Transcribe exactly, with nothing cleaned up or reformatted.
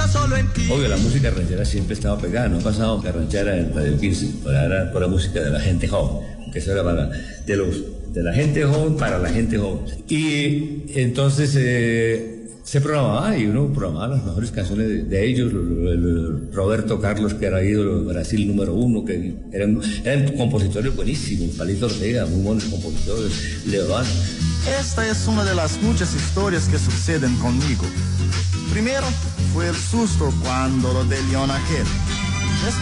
Obvio, la música ranchera siempre estaba pegada, no pasaba que ranchera en Radio quince, era por la música de la gente joven, que eso era para, de, los, de la gente joven para la gente joven. Y entonces eh, se programaba y uno programaba las mejores canciones de, de ellos, el, el Roberto Carlos, que era ídolo de Brasil número uno, que eran, eran compositores buenísimos, Palito Ortega, muy buenos compositores, Levan. Esta es una de las muchas historias que suceden conmigo. Primero fue el susto cuando lo de Leona Gel.